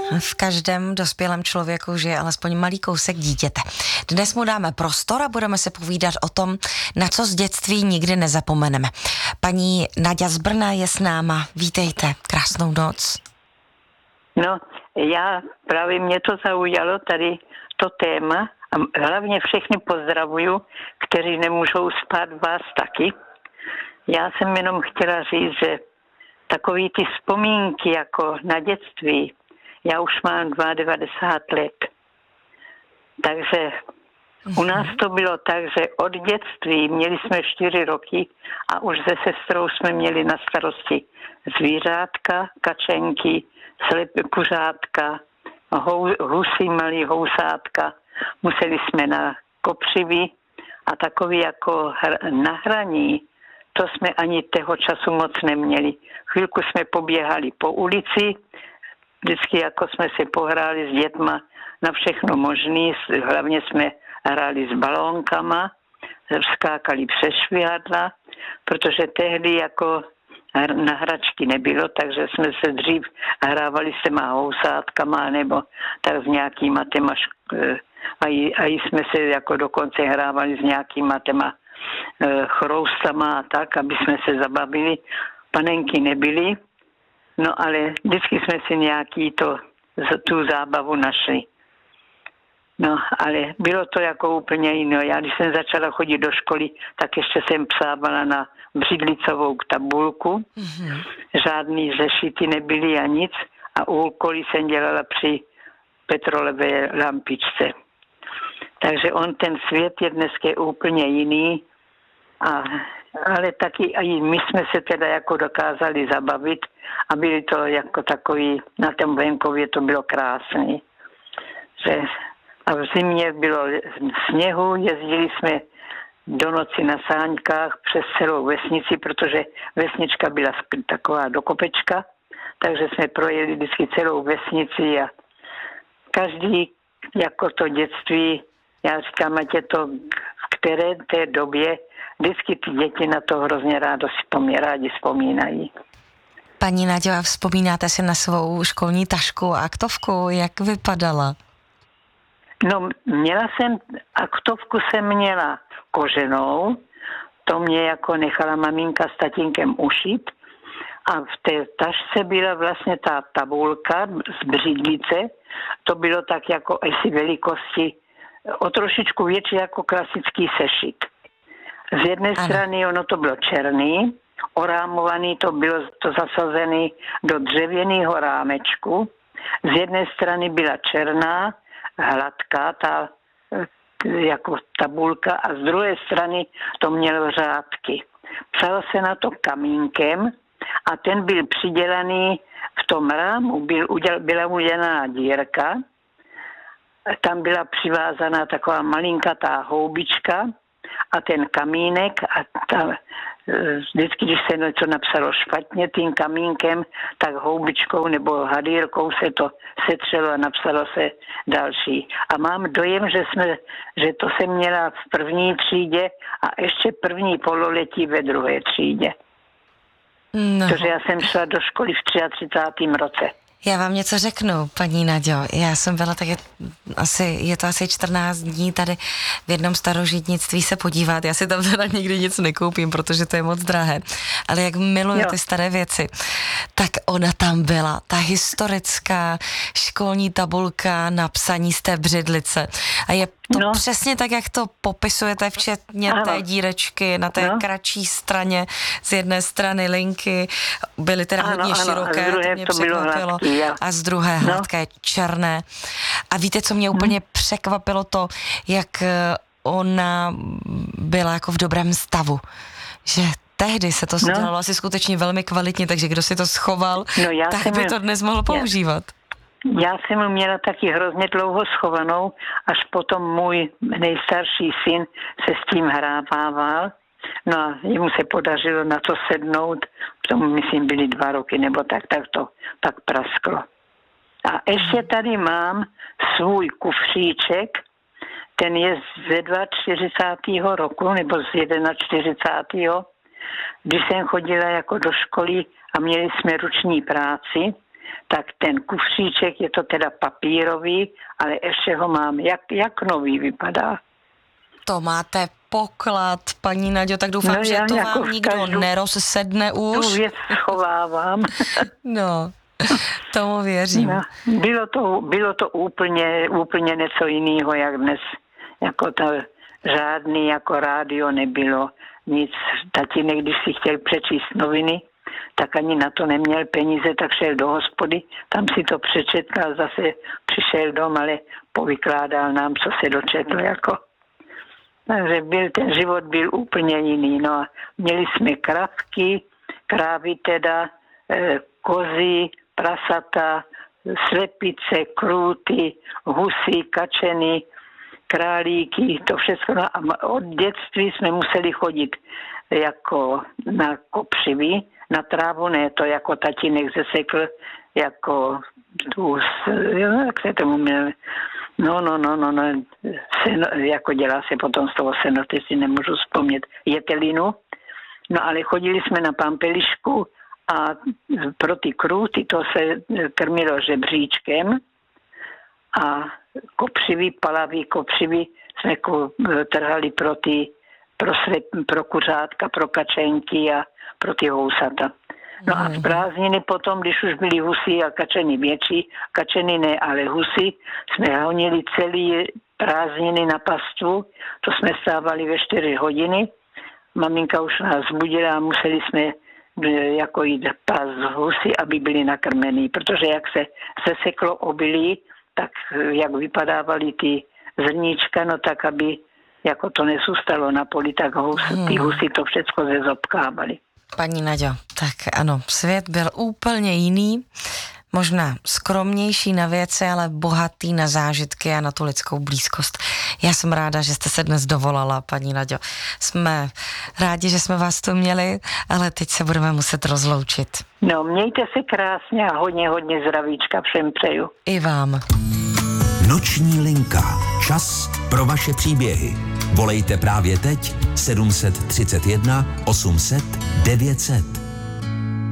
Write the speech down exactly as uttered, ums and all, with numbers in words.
V každém dospělém člověku žije alespoň malý kousek dítěte. Dnes mu dáme prostor a budeme se povídat o tom, na co z dětství nikdy nezapomeneme. Paní Naďa z Brna je s náma. Vítejte, krásnou noc. No, já právě mě to zaujalo tady to téma a hlavně všechny pozdravuju, kteří nemůžou spát, vás taky. Já jsem jenom chtěla říct, že takový ty vzpomínky jako na dětství, já už mám devadesát dva let, takže u nás to bylo tak, že od dětství měli jsme čtyři roky a už se sestrou jsme měli na starosti zvířátka, kačenky, slepé kuřátka, hou, husy, malý housátka. Museli jsme na kopřivy a takový jako hr- na hraní, to jsme ani toho času moc neměli. Chvilku jsme poběhali po ulici, vždycky jako jsme se pohráli s dětma na všechno možný, hlavně jsme hráli s balónkama, skákali přes švihadla, protože tehdy jako na hračky nebylo, takže jsme se dřív hrávali s těma housátkama nebo tak s nějakýma těma a i, a i jsme se jako dokonce hrávali s nějakýma těma chroustama a tak, aby jsme se zabavili. Panenky nebyly, no ale vždycky jsme si nějaký to, tu zábavu našli. No, ale bylo to jako úplně jiné. Já když jsem začala chodit do školy, tak ještě jsem psávala na břidlicovou tabulku. Mm-hmm. Žádný zešity nebyly a nic. A úkoly jsem dělala při petrolové lampičce. Takže on, ten svět je dneska úplně jiný. A, ale taky i my jsme se teda jako dokázali zabavit a byli to jako takový, na tom venkově to bylo krásné. Že a v zimě bylo sněhu, jezdili jsme do noci na sáňkách přes celou vesnici, protože vesnička byla taková dokopečka, takže jsme projeli vždycky celou vesnici a každý jako to dětství, já říkám, ať je to v které té době, vždycky ty děti na to hrozně rádo si rádi vzpomínají. Paní Naďo, vzpomínáte si na svou školní tašku a aktovku, jak vypadala? No, měla jsem, aktovku jsem měla koženou, to mě jako nechala maminka s tatínkem ušít a v té tašce byla vlastně ta tabulka z břidlice, to bylo tak jako asi velikosti, o trošičku větší jako klasický sešit. Z jedné ano. strany ono to bylo černý, orámovaný, to bylo to zasazený do dřevěného rámečku, z jedné strany byla černá, hladká ta jako tabulka a z druhé strany to mělo řádky. Psalo se na to kamínkem a ten byl přidělaný v tom rámu, byl uděl, byla udělaná dírka, tam byla přivázaná taková malinkatá houbička a ten kamínek a ta, vždycky, když se něco napsalo špatně tím kamínkem, tak houbičkou nebo hadírkou se to setřelo a napsalo se další. A mám dojem, že, jsme, že to jsem měla v první třídě a ještě první pololetí ve druhé třídě. No. Protože já jsem šla do školy v třicátém třetím roce. Já vám něco řeknu, paní Naďo. Já jsem byla tak, je, asi, je to asi čtrnáct dní tady v jednom starožitnictví se podívat. Já si tam teda nikdy nic nekoupím, protože to je moc drahé. Ale jak miluju ty staré věci, tak ona tam byla. Ta historická školní tabulka na psaní z té břidlice. A je to no. přesně tak, jak to popisujete, včetně ano. té dírečky na té no. kratší straně, z jedné strany linky, byly teda ano, hodně ano, široké, a to mě to překvapilo, a z druhé no. hladké, černé. A víte, co mě úplně hmm. překvapilo to, jak ona byla jako v dobrém stavu, že tehdy se to no. dělalo asi skutečně velmi kvalitně, takže kdo si to schoval, no, tak by to dnes mohl používat. Já jsem ji měla taky hrozně dlouho schovanou, až potom můj nejstarší syn se s tím hrávával. No a jemu se podařilo na to sednout, tomu myslím byly dva roky nebo tak, tak to tak prasklo. A ještě tady mám svůj kufříček, ten je ze čtyřicátého druhého roku nebo z čtyřicátého prvního Když jsem chodila jako do školy a měli jsme ruční práci, tak ten kufříček je to teda papírový, ale ještě ho mám. Jak, jak nový vypadá? To máte poklad, paní Naďo, tak doufám, no, že to jako vám nikdo každou, nerozsedne už. Tu věc schovávám. No, tomu věřím. No, bylo to, bylo to úplně, úplně něco jiného, jak dnes. Jako to žádný jako rádio nebylo, nic. Tatínek, když si chtěl přečíst noviny, tak ani na to neměl peníze, tak šel do hospody, tam si to přečetl a zase přišel dom, ale povykládal nám, co se dočetl, jako. Takže byl, ten život byl úplně jiný. No a měli jsme krávky, krávy teda, e, kozy, prasata, slepice, krůty, husy, kačeny, králíky, to všechno. A od dětství jsme museli chodit jako na kopřivy, na trávu, ne to jako tatínek zesekl, jako tu, jak se tomu měl, no, no, no, no, no, seno, jako dělá se potom z toho seno, teď si nemůžu vzpomnět, jetelinu, no ale chodili jsme na pampelišku a pro ty krůty to se krmilo žebříčkem a kopřivy, palavý kopřivy jsme trhali pro ty, pro, slep, pro kuřátka, pro kačenky a pro ty housata. No a z prázdniny potom, když už byly husy a kačeny větší, kačeny ne, ale husy, jsme honili celý prázdniny na pastvu, to jsme stávali ve čtyři hodiny, maminka už nás budila a museli jsme jako jít pás husy, aby byli nakrmení, protože jak se seseklo obilí, tak jak vypadávaly ty zrníčka, no tak aby jako to nezůstalo na poli, tak hus, ty husy to všechno zezobkávali. Paní Naďo, tak ano, svět byl úplně jiný, možná skromnější na věci, ale bohatý na zážitky a na tu lidskou blízkost. Já jsem ráda, že jste se dnes dovolala, paní Naďo. Jsme rádi, že jsme vás tu měli, ale teď se budeme muset rozloučit. No, mějte se krásně a hodně, hodně zdravíčka všem přeju. I vám. Noční linka. Čas pro vaše příběhy. Volejte právě teď sedm set třicet jedna osm set devět set.